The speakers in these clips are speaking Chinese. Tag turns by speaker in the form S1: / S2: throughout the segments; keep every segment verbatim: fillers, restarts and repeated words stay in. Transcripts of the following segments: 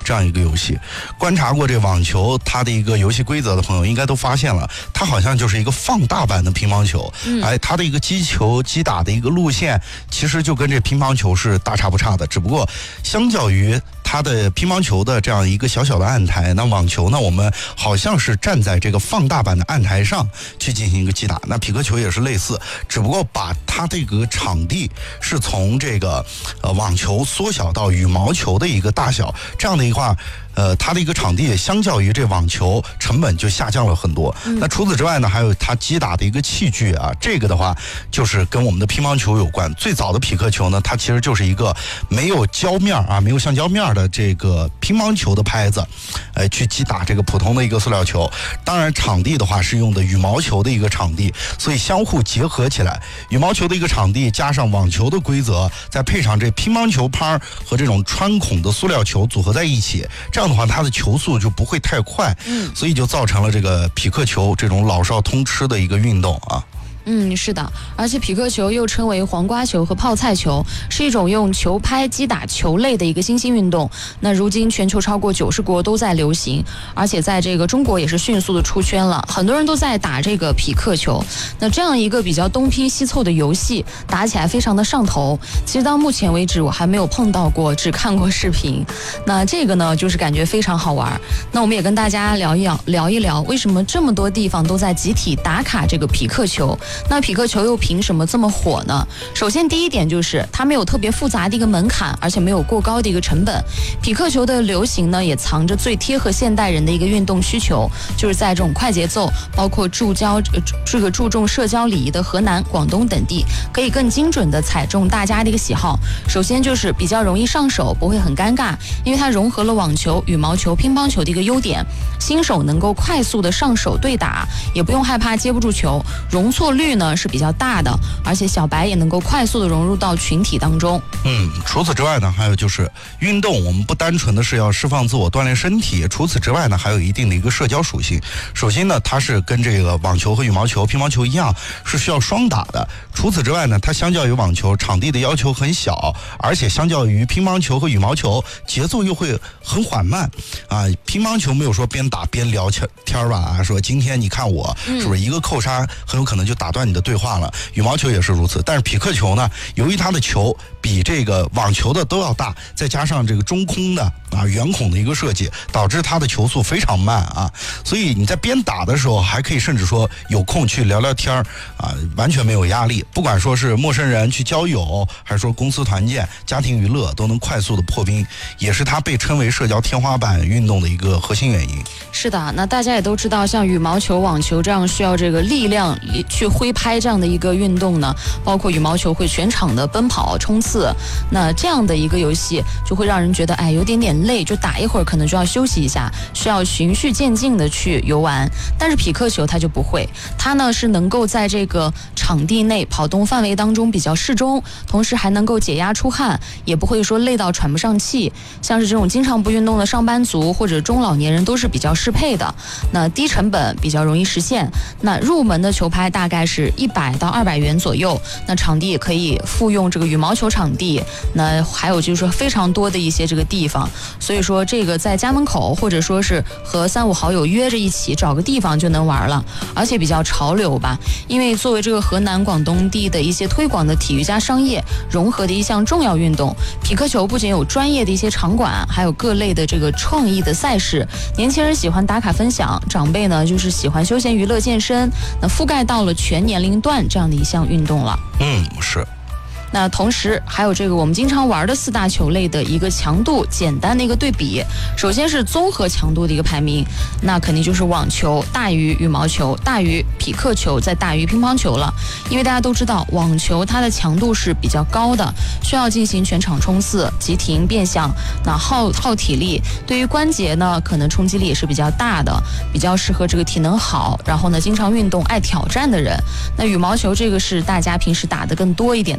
S1: 这样一个游戏。观察过这网球它的一个游戏规则的朋友，应该都发现了，它好像就是一个放大版的乒乓球。嗯、哎，它的一个击球击打的一个路线，其实就跟这乒乓球是大差不差的，只不过相较于它的乒乓球的这样一个小小的案台，那网球呢，我们好像是站在这个放大版的案台上去进行一个击打。那匹克球也是类似，只不过把它这个场地是从这个呃网球缩小到羽毛球的一个大小，这样的一话。呃，它的一个场地相较于这网球成本就下降了很多。嗯、那除此之外呢，还有它击打的一个器具啊，这个的话就是跟我们的乒乓球有关。最早的匹克球呢，它其实就是一个没有胶面啊，没有橡胶面的这个乒乓球的拍子，呃，去击打这个普通的一个塑料球。当然，场地的话是用的羽毛球的一个场地，所以相互结合起来，羽毛球的一个场地加上网球的规则，再配上这乒乓球拍和这种穿孔的塑料球组合在一起，这样的话它的球速就不会太快，嗯，所以就造成了这个匹克球这种老少通吃的一个运动啊。
S2: 嗯，是的，而且匹克球又称为黄瓜球和泡菜球，是一种用球拍击打球类的一个新兴运动。那如今全球超过九十国都在流行，而且在这个中国也是迅速的出圈了，很多人都在打这个匹克球。那这样一个比较东拼西凑的游戏，打起来非常的上头。其实到目前为止我还没有碰到过，只看过视频。那这个呢，就是感觉非常好玩。那我们也跟大家聊一聊，聊一聊为什么这么多地方都在集体打卡这个匹克球。那匹克球又凭什么这么火呢？首先第一点就是它没有特别复杂的一个门槛，而且没有过高的一个成本。匹克球的流行呢，也藏着最贴合现代人的一个运动需求，就是在这种快节奏，包括注交这个注重社交礼仪的河南、广东等地，可以更精准的踩中大家的一个喜好。首先就是比较容易上手，不会很尴尬，因为它融合了网球、羽毛球、乒乓球的一个优点，新手能够快速的上手对打，也不用害怕接不住球，容错率呢是比较大的，而且小白也能够快速的融入到群体当中。
S1: 嗯，除此之外呢，还有就是运动，我们不单纯的是要释放自我、锻炼身体，除此之外呢，还有一定的一个社交属性。首先呢，它是跟这个网球和羽毛球、乒乓球一样，是需要双打的。除此之外呢，它相较于网球，场地的要求很小，而且相较于乒乓球和羽毛球，节奏又会很缓慢啊。乒乓球没有说边打边聊天吧啊，说今天你看我是不是一个扣杀很有可能就打断你的对话了。羽毛球也是如此，但是匹克球呢，由于它的球比这个网球的都要大，再加上这个中空的啊圆孔的一个设计，导致它的球速非常慢啊，所以你在边打的时候还可以甚至说有空去聊聊天啊，完全没有压力。不管说是陌生人去交友，还是说公司团建、家庭娱乐，都能快速的破冰，也是它被称为社交天花板运动的一个核心原因。
S2: 是的，那大家也都知道，像羽毛球、网球这样需要这个力量去挥拍这样的一个运动呢，包括羽毛球会全场的奔跑冲刺，那这样的一个游戏就会让人觉得哎有点点累，就打一会儿可能就要休息一下，需要循序渐进的去游玩。但是匹克球它就不会，它呢是能够在这个场地内跑动范围当中比较适中，同时还能够解压出汗，也不会说累到喘不上气。像是这种经常不运动的上班族或者中老年人都是比较适配的。那低成本比较容易实现。那入门的球拍大概是一百到二百元左右。那场地也可以复用这个羽毛球场地，那还有就是说非常多的一些这个地方。所以说这个在家门口或者说是和三五好友约着一起找个地方就能玩了，而且比较潮流吧。因为作为这个河南、广东地的一些推广的体育加商业融合的一项重要运动，匹克球不仅有专业的一些场馆，还有各类的这个创意的赛事。年轻人喜欢打卡分享，长辈呢就是喜欢休闲娱乐健身，那覆盖到了全年龄段这样的一项运动了。
S1: 嗯，是。
S2: 那同时还有这个我们经常玩的四大球类的一个强度简单的一个对比。首先是综合强度的一个排名，那肯定就是网球大于羽毛球，大于匹克球，再大于乒乓球了。因为大家都知道网球它的强度是比较高的，需要进行全场冲刺、急停、变向，那耗耗体力，对于关节呢可能冲击力也是比较大的，比较适合这个体能好，然后呢经常运动、爱挑战的人。那羽毛球这个是大家平时打的更多一点的了，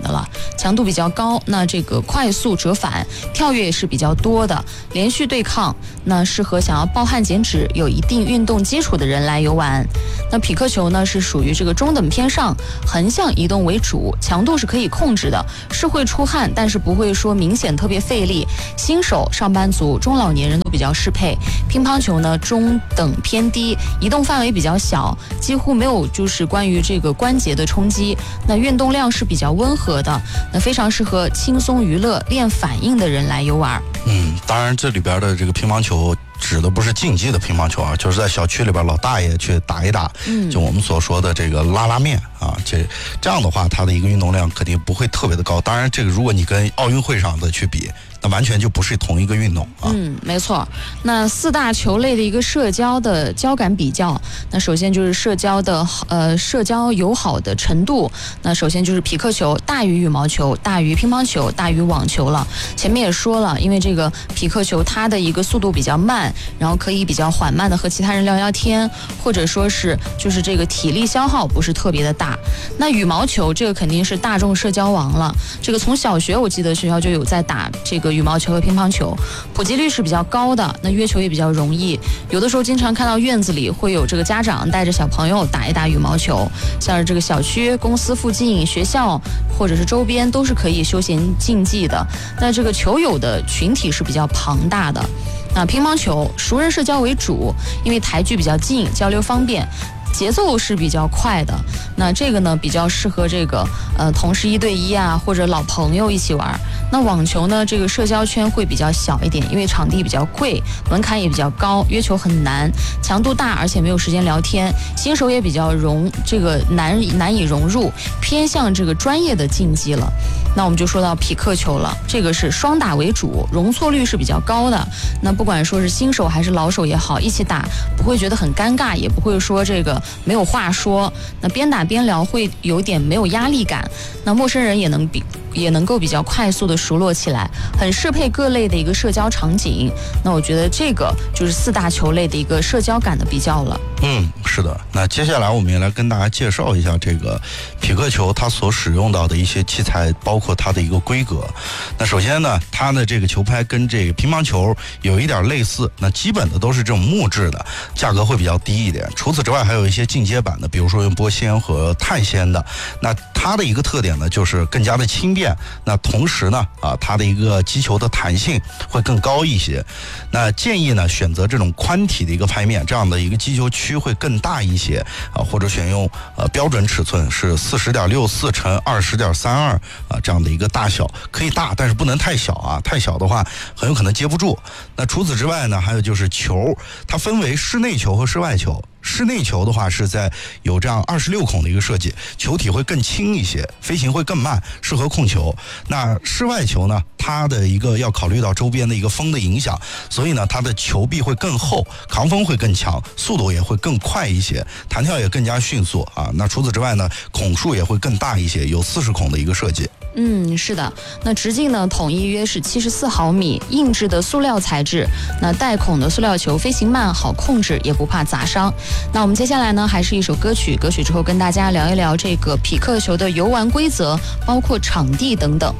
S2: 强度比较高，那这个快速折返、跳跃是比较多的，连续对抗，那适合想要暴汗减脂、有一定运动基础的人来游玩。那匹克球呢是属于这个中等偏上，横向移动为主，强度是可以控制的，是会出汗，但是不会说明显特别费力。新手、上班族、中老年人都比较适配。乒乓球呢中等偏低，移动范围比较小，几乎没有就是关于这个关节的冲击。那运动量是比较温和的，那非常适合轻松娱乐、练反应的人来游玩。
S1: 嗯，当然这里边的这个乒乓球指的不是竞技的乒乓球啊，就是在小区里边老大爷去打一打，嗯，就我们所说的这个拉拉面啊，这这样的话，它的一个运动量肯定不会特别的高。当然，这个如果你跟奥运会上的去比，那完全就不是同一个运动啊。
S2: 嗯，没错。那四大球类的一个社交的交感比较，那首先就是社交的呃社交友好的程度。那首先就是匹克球大于羽毛球，大于乒乓球，大于网球了。前面也说了，因为这个匹克球它的一个速度比较慢，然后可以比较缓慢的和其他人聊聊天，或者说是就是这个体力消耗不是特别的大。那羽毛球这个肯定是大众社交王了，这个从小学我记得学校就有在打这个羽毛球和乒乓球，普及率是比较高的，那约球也比较容易。有的时候经常看到院子里会有这个家长带着小朋友打一打羽毛球，像是这个小区、公司附近、学校或者是周边都是可以休闲竞技的。那这个球友的群体是比较庞大的。那乒乓球熟人社交为主，因为台距比较近，交流方便，节奏是比较快的。那这个呢比较适合这个呃同事一对一啊，或者老朋友一起玩。那网球呢，这个社交圈会比较小一点，因为场地比较贵，门槛也比较高，约球很难，强度大，而且没有时间聊天，新手也比较融这个难难以融入，偏向这个专业的竞技了。那我们就说到匹克球了，这个是双打为主，容错率是比较高的。那不管说是新手还是老手也好，一起打不会觉得很尴尬，也不会说这个没有话说。那边打边聊会有点没有压力感。那陌生人也能比也能够比较快速的熟络起来，很适配各类的一个社交场景。那我觉得这个就是四大球类的一个社交感的比较了。
S1: 嗯，是的。那接下来我们也来跟大家介绍一下这个匹克球它所使用到的一些器材，包括它的一个规格。那首先呢，它的这个球拍跟这个乒乓球有一点类似，那基本的都是这种木质的，价格会比较低一点。除此之外，还有一些进阶版的，比如说用玻纤和碳纤的。那它的一个特点呢，就是更加的轻便。那同时呢，啊，它的一个击球的弹性会更高一些。那建议呢，选择这种宽体的一个拍面，这样的一个击球区会更大一些啊，或者选用呃标准尺寸是四十点六四乘二十点三二啊这样的一个大小，可以大，但是不能太小啊，太小的话很有可能接不住。那除此之外呢，还有就是球，它分为室内球和室外球。室内球的话是在有这样二十六孔的一个设计，球体会更轻一些，飞行会更慢，适合控球。那室外球呢，它的一个要考虑到周边的一个风的影响，所以呢，它的球壁会更厚，抗风会更强，速度也会更快一些，弹跳也更加迅速啊。那除此之外呢，孔数也会更大一些，有四十孔的一个设计。
S2: 嗯，是的。那直径呢，统一约是七十四毫米，硬质的塑料材质。那带孔的塑料球飞行慢，好控制，也不怕砸伤。那我们接下来呢，还是一首歌曲，歌曲之后跟大家聊一聊这个匹克球的游玩规则，包括场地等等。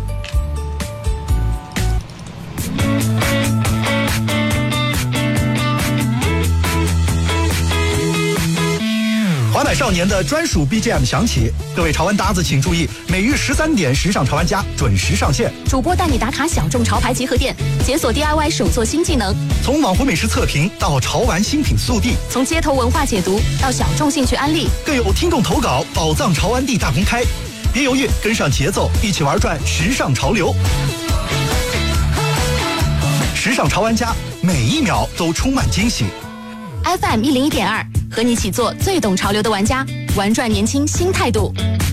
S3: 华乃少年的专属 B G M 响起，各位潮玩搭子请注意，每日十三点，时尚潮玩家准时上线。
S4: 主播带你打卡小众潮牌集合店，解锁 D I Y 手作新技能。
S3: 从网红美食测评到潮玩新品速递，
S4: 从街头文化解读到小众兴趣安利，
S3: 更有听众投稿宝藏潮玩地大公开。别犹豫，跟上节奏，一起玩转时尚潮流。时尚潮玩家，每一秒都充满惊喜。
S4: F M 一零一点二，和你一起做最懂潮流的玩家，玩转年轻新态度。